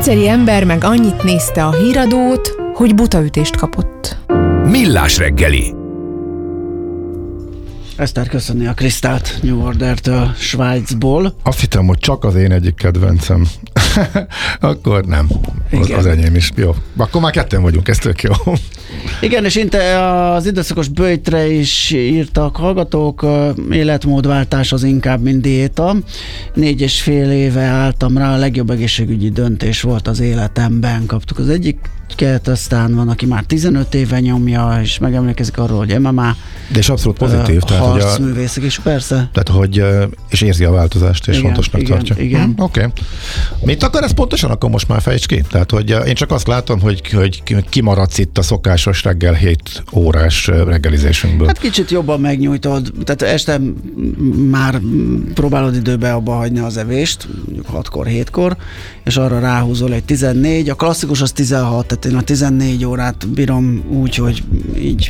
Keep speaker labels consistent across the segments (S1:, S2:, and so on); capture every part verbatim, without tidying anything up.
S1: egyszeri ember meg annyit nézte a híradót, hogy butaütést kapott.
S2: Millás reggeli.
S3: Eszter köszönni a Krisztát New Order-től Svájcból.
S4: Azt hittem, hogy csak az én egyik kedvencem. Akkor nem. Az, az enyém is. Jó. Akkor már ketten vagyunk, ez tök jó.
S3: Igen, és inte az időszakos böjtre is írtak hallgatók, életmódváltás az inkább, mint diéta. Négy és fél éve álltam rá, a legjobb egészségügyi döntés volt az életemben. Kaptuk az egyiket, aztán van, aki már tizenöt éve nyomja, és megemlékezik arról, hogy em em á.
S4: De és abszolút pozitív.
S3: Uh, harcművészek is, persze.
S4: Tehát, hogy és érzi a változást, és
S3: igen,
S4: fontosnak
S3: igen,
S4: tartja.
S3: Igen.
S4: Hm, Oké. Okay. Mit akar ez pontosan? Akkor most már fejtsd ki. Tehát, hogy én csak azt látom, hogy, hogy kimaradsz itt a szokásos reggel hét órás reggelizésünkből.
S3: Hát kicsit jobban megnyújtod, tehát este már próbálod időbe abba hagyni az evést, mondjuk hatkor, hétkor, és arra ráhúzol egy tizennégy, a klasszikus az tizenhat, tehát én a tizennégy órát bírom úgy, hogy így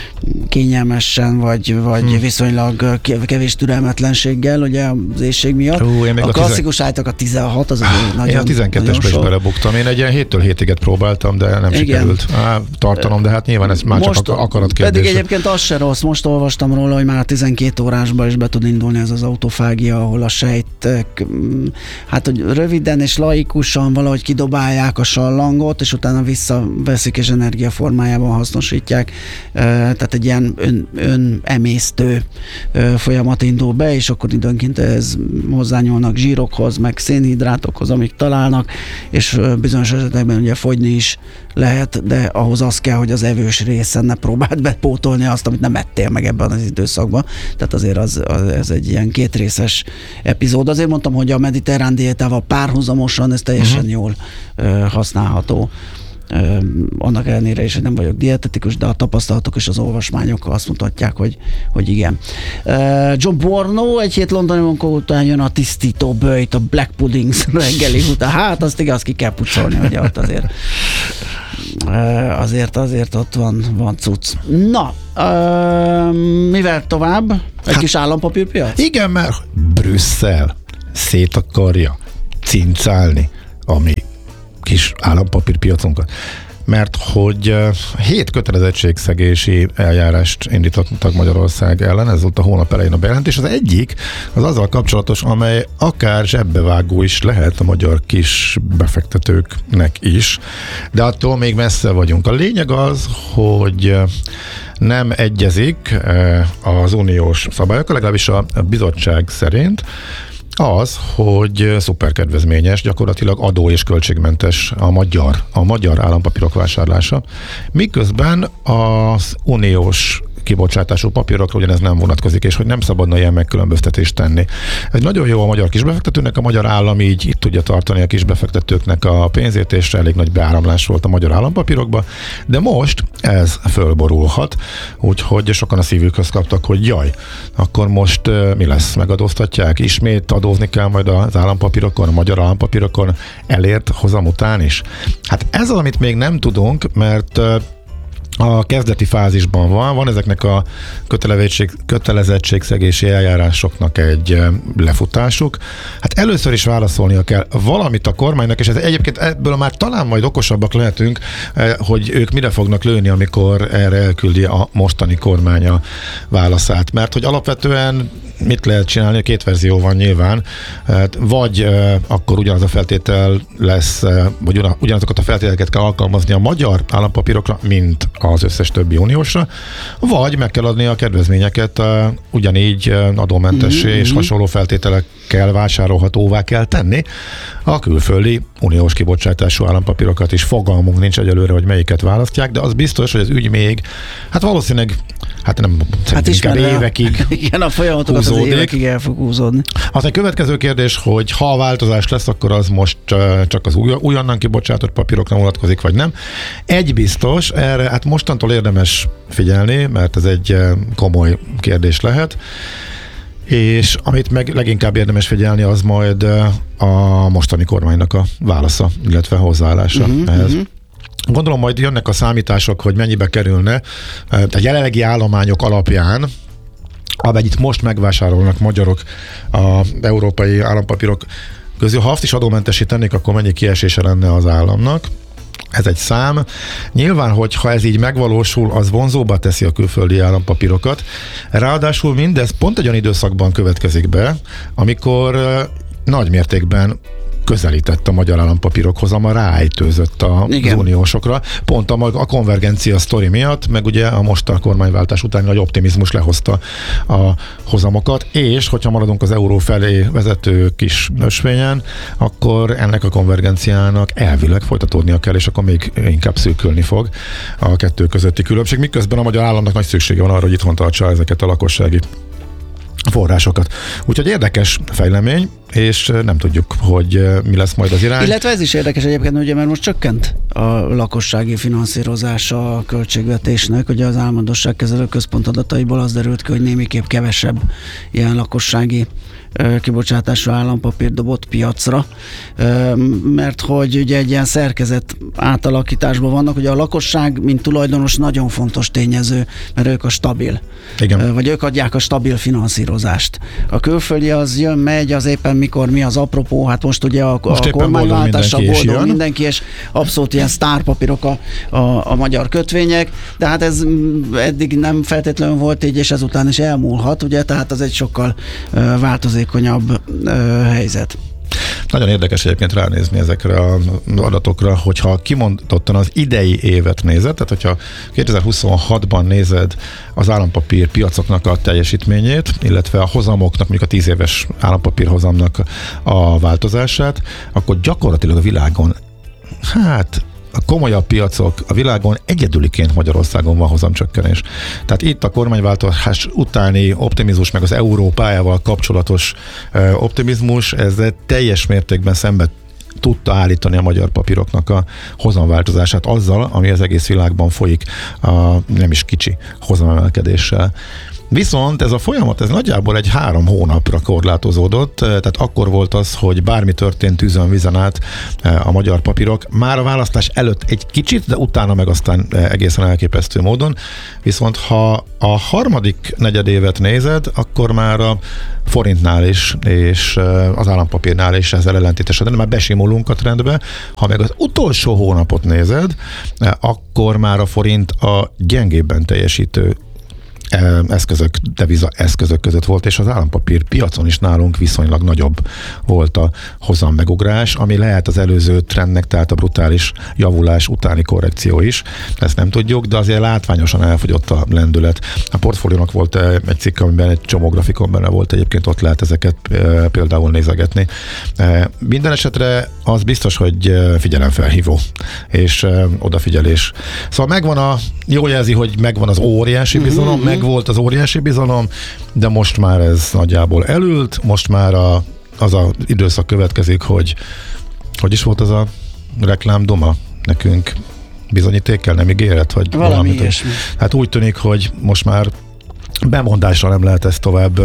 S3: kényelmesen, vagy, vagy hmm. viszonylag kevés türelmetlenséggel, ugye az éhség miatt.
S4: Hú, a,
S3: a klasszikus tizen... álltak a tizenhat, az azért nagyon.
S4: Én a tizenkettesbe is belebuktam. Én egy ilyen héttől hétiget próbáltam, de nem igen. sikerült Á, tartanom, de hát nyilván ez már most, csak akarat kérdés.
S3: Pedig egyébként az se rossz, most olvastam róla, hogy már a tizenkét órásba is be tud indulni ez az autofágia, ahol a sejtek, hát hogy röviden és laikusan valahogy kidobálják a sallangot, és utána visszaveszik és energia formájában hasznosítják. Tehát egy ilyen ön, önemésztő folyamat indul be, és akkor időnként ez hozzányúlnak zsírokhoz, meg szénhidrátokhoz, amik találnak, és bizonyos esetekben ugye fogyni is lehet, de ahhoz az kell, hogy az evős részen ne próbáld bepótolni azt, amit nem ettél meg ebben az időszakban. Tehát azért az, az, ez egy ilyen kétrészes epizód. Azért mondtam, hogy a mediterrán diétával párhuzamosan ez teljesen uh-huh. jól uh, használható. Uh, annak ellenére is, hogy nem vagyok dietetikus, de a tapasztalatok és az olvasmányok azt mutatják, hogy, hogy igen. Uh, John Borno egy hét londoni munka után jön a tisztító böjt, a Black Puddings reggeli után. Hát azt igaz, ki kell pucolni, hogy ott azért uh, azért, azért ott van, van cucc. Na, uh, mivel tovább? Egy hát, kis állampapírpiac?
S4: Igen, mert Brüsszel szét akarja cincálni a mi kis állampapírpiacunkat. Mert hogy hét kötelezettségszegési eljárást indítottak Magyarország ellen, ez volt a hónap elején a bejelentés. Az egyik az azzal kapcsolatos, amely akár zsebbevágó is lehet a magyar kis befektetőknek is, de attól még messze vagyunk. A lényeg az, hogy nem egyezik az uniós szabályokkal, legalábbis a bizottság szerint, az, hogy szuperkedvezményes, gyakorlatilag adó és költségmentes a magyar, a magyar állampapírok vásárlása, miközben az uniós kibocsátású papírokra ugyanez nem vonatkozik, és hogy nem szabadna ilyen megkülönböztetést tenni. Ez nagyon jó a magyar kisbefektetőnek, a magyar állam így itt tudja tartani a kisbefektetőknek a pénzét, és elég nagy beáramlás volt a magyar állampapírokba, de most ez fölborulhat, úgyhogy sokan a szívükhöz kaptak, hogy jaj, akkor most uh, mi lesz? Megadóztatják? Ismét adózni kell majd az állampapírokon, a magyar állampapírokon elért hozam után is? Hát ez az, amit még nem tudunk, mert uh, a kezdeti fázisban van, van ezeknek a kötelezettség, kötelezettségszegési eljárásoknak egy lefutásuk. Hát először is válaszolnia kell valamit a kormánynak, és ez egyébként ebből már talán majd okosabbak lehetünk, hogy ők mire fognak lőni, amikor erre elküldi a mostani kormány a válaszát. Mert hogy alapvetően mit lehet csinálni? Két verzió van nyilván. Vagy e, akkor ugyanaz a feltétel lesz, e, vagy ugyanazokat a feltételeket kell alkalmazni a magyar állampapírokra, mint az összes többi uniósra, vagy meg kell adni a kedvezményeket e, ugyanígy adómentessé mm-hmm. és hasonló feltételekkel vásárolhatóvá kell tenni a külföldi uniós kibocsátású állampapírokat is. Fogalmunk nincs egyelőre, hogy melyiket választják, de az biztos, hogy az ügy még, hát valószínűleg hát nem hát inkább évekig
S3: igen, a folyamatokat az évekig el fog húzódni.
S4: Az egy következő kérdés, hogy ha a változás lesz, akkor az most csak az új, újonnan kibocsátott papírokra vonatkozik, vagy nem. Egy biztos, erre hát mostantól érdemes figyelni, mert ez egy komoly kérdés lehet, és amit meg leginkább érdemes figyelni, az majd a mostani kormánynak a válasza, illetve hozzáállása uh-huh, ehhez. Uh-huh. Gondolom majd jönnek a számítások, hogy mennyibe kerülne a jelenlegi állományok alapján, amennyit most megvásárolnak magyarok, az európai állampapírok közül, ha azt is adómentesítenék, akkor mennyi kiesése lenne az államnak. Ez egy szám. Nyilván, hogy ha ez így megvalósul, az vonzóbbá teszi a külföldi állampapírokat. Ráadásul mindez pont egy olyan időszakban következik be, amikor nagy mértékben közelített a magyar állampapírokhoz, ama ráejtőzött az uniósokra. Pont a, a konvergencia sztori miatt, meg ugye a most a kormányváltás utáni nagy optimizmus lehozta a hozamokat, és hogyha maradunk az euró felé vezető kis ösvényen, akkor ennek a konvergenciának elvileg folytatódnia kell, és akkor még inkább szűkülni fog a kettő közötti különbség, miközben a magyar államnak nagy szüksége van arra, hogy itthon tartsa ezeket a lakossági forrásokat. Úgyhogy érdekes fejlemény, és nem tudjuk, hogy mi lesz majd az irány.
S3: Illetve ez is érdekes egyébként, ugye, mert most csökkent a lakossági finanszírozása a költségvetésnek, ugye az Álmodosságkezelő Központ adataiból az derült ki, hogy némiképp kevesebb ilyen lakossági kibocsátású állampapír dobott piacra, mert hogy ugye egy ilyen szerkezet átalakításban vannak, ugye a lakosság, mint tulajdonos nagyon fontos tényező, mert ők a stabil. Igen. Vagy ők adják a stabil finanszírozást. A külföldi az jön, megy, az éppen mikor mi az apropó, hát most ugye a, most a kormányváltással boldog, boldog mindenki, és abszolút ilyen sztárpapírok a, a, a magyar kötvények, de hát ez eddig nem feltétlenül volt így, és ezután is elmúlhat, ugye, tehát az egy sokkal uh, változékonyabb uh, helyzet.
S4: Nagyon érdekes egyébként ránézni ezekre az adatokra, hogyha kimondottan az idei évet nézed, tehát hogyha kétezer-huszonhatban nézed az állampapír piacoknak a teljesítményét, illetve a hozamoknak, mondjuk a tíz éves állampapír hozamnak a változását, akkor gyakorlatilag a világon, hát a komolyabb piacok a világon egyedüliként Magyarországon van hozamcsökkenés. Tehát itt a kormányváltás utáni optimizmus, meg az Európájával kapcsolatos uh, optimizmus, ez teljes mértékben szembe tudta állítani a magyar papíroknak a hozamváltozását azzal, ami az egész világban folyik, a nem is kicsi hozamemelkedéssel. Viszont ez a folyamat, ez nagyjából egy három hónapra korlátozódott, tehát akkor volt az, hogy bármi történt tűzön vizen át a magyar papírok, már a választás előtt egy kicsit, de utána meg aztán egészen elképesztő módon. Viszont ha a harmadik negyedévet nézed, akkor már a forintnál is, és az állampapírnál is ezzel ellentétesen, de már besimulunk a trendbe. Ha meg az utolsó hónapot nézed, akkor már a forint a gyengébben teljesítő eszközök, deviza eszközök között volt, és az állampapír piacon is nálunk viszonylag nagyobb volt a hozam megugrás, ami lehet az előző trendnek, tehát a brutális javulás utáni korrekció is. Ezt nem tudjuk, de azért látványosan elfogyott a lendület. A portfóliónak volt egy cikk, amiben egy csomó grafikon benne volt, egyébként ott lehet ezeket például nézegetni. Minden esetre az biztos, hogy figyelemfelhívó, és odafigyelés. Szóval megvan a, jól jelzi, hogy megvan az óriási bizalom, mm-hmm. meg volt az óriási bizalom, de most már ez nagyjából elült, most már a, az az időszak következik, hogy hogy is volt az a reklám doma nekünk bizonyítékkel, nem ígéret, vagy
S3: valami
S4: valamit.
S3: Ilyesmi.
S4: Hát úgy tűnik, hogy most már bemondásra nem lehet ezt tovább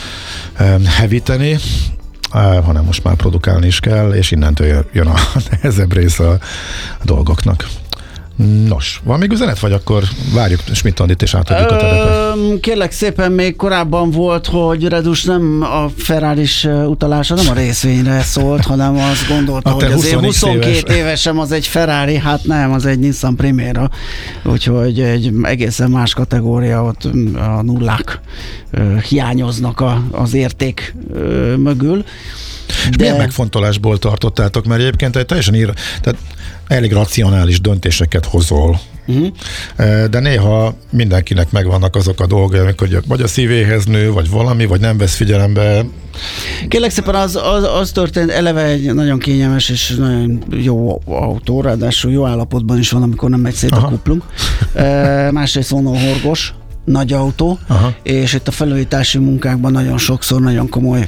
S4: um, hevíteni, uh, hanem most már produkálni is kell, és innentől jön a nehezebb része a dolgoknak. Nos, van még üzenet, vagy akkor várjuk Schmidt-Andit és átadjuk a terepet?
S3: Kérlek szépen, még korábban volt, hogy Redus nem a Ferraris utalása nem a részvényre szólt, hanem azt gondolta, hogy azért huszonkét évesem az egy Ferrari, hát nem, az egy Nissan Primera, úgyhogy egy egészen más kategória, ott a nullák hiányoznak a, az érték mögül.
S4: És de... milyen megfontolásból tartottátok? Mert egyébként egy teljesen ír, tehát elég racionális döntéseket hozol. Uh-huh. De néha mindenkinek megvannak azok a dolgai, amikor vagy a szívéhez nő, vagy valami, vagy nem vesz figyelembe.
S3: Kérlek szépen, az, az, az történt, eleve egy nagyon kényelmes és nagyon jó autó, ráadásul jó állapotban is van, amikor nem megy szét Aha. a kuplunk. E, másrészt vonóhorgos, nagy autó, Aha. és itt a felújítási munkákban nagyon sokszor nagyon komoly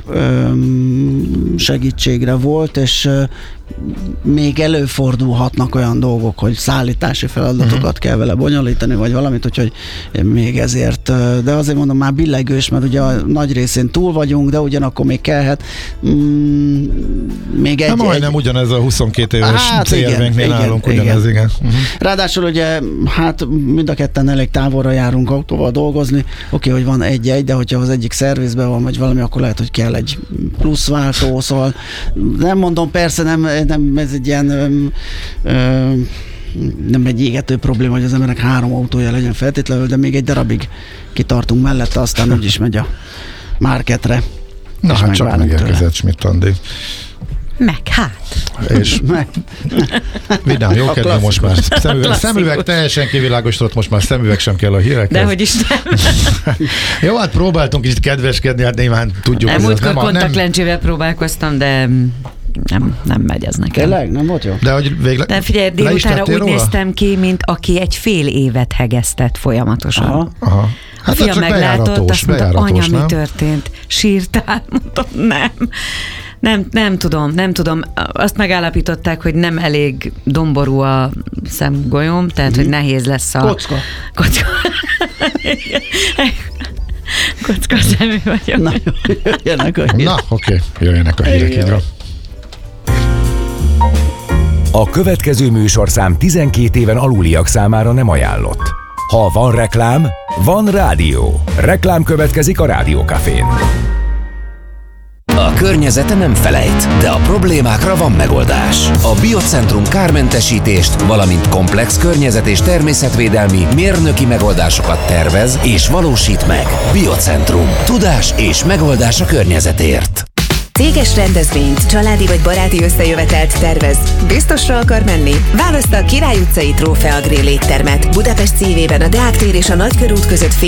S3: öm, segítségre volt, és ö, még előfordulhatnak olyan dolgok, hogy szállítási feladatokat uh-huh. kell vele bonyolítani, vagy valamit, úgyhogy még ezért, de azért mondom, már billegős, mert ugye a nagy részén túl vagyunk, de ugyanakkor még kellhet mm, még egy...
S4: Nem majdnem ugyanez a huszonkét éves
S3: hát
S4: célérvénknél állunk, ugyanez, igen. igen. Uh-huh.
S3: Ráadásul ugye, hát mind a ketten elég távolra járunk autóval, autóval dolgozni, oké, hogy van egy-egy, de hogyha az egyik szervizben van, vagy valami, akkor lehet, hogy kell egy plusz váltó, szóval nem mondom, persze nem, nem ez egy ilyen öm, öm, nem egy égető probléma, hogy az embernek három autója legyen feltétlenül, de még egy darabig kitartunk mellette, aztán úgyis megy a marketre.
S4: Na hát csak megérkezett Schmidt Andi.
S1: Meg hát.
S4: És vidám, jó kedve most már. Szemüveg, szemüveg teljesen kivilágosodott, most már szemüveg sem kell a hírekhez.
S1: Dehogy is nem.
S4: Jó, hát próbáltunk kicsit kedveskedni, hát nyilván tudjuk.
S1: Nem, múltkor
S4: nem,
S1: kontaktlencsével próbálkoztam, de nem, nem megy ez nekem.
S3: Tényleg? Nem volt jó?
S4: De hogy végleg...
S1: De figyelj, délutára úgy róla? Néztem ki, mint aki egy fél évet hegesztett folyamatosan.
S3: Aha.
S4: Aha. Hát
S1: a fiam meglátott, azt mondta, anya,
S4: nem?
S1: mi történt? Sírtál? Mondom, nem. Nem, nem tudom, nem tudom. Azt megállapították, hogy nem elég domború a szemgolyóm, tehát, mm-hmm. hogy nehéz lesz a...
S3: Kocka.
S1: Kocka. Kocka szemű vagyok.
S3: Na, jöjjenek a hírek.
S4: Na, oké, jöjjenek a hírek, így van.
S2: A következő műsorszám tizenkét éven aluliak számára nem ajánlott. Ha van reklám, van rádió. Reklám következik a Rádiókafén. A környezete nem felejt, de a problémákra van megoldás. A Biocentrum kármentesítést, valamint komplex környezet- és természetvédelmi mérnöki megoldásokat tervez és valósít meg. Biocentrum. Tudás és megoldás a környezetért.
S5: Céges rendezvényt, családi vagy baráti összejövetelt tervez. Biztosra akar menni? Válaszd a Király utcai Trófea Grill éttermet. Budapest szívében a Deák tér és a Nagykörút között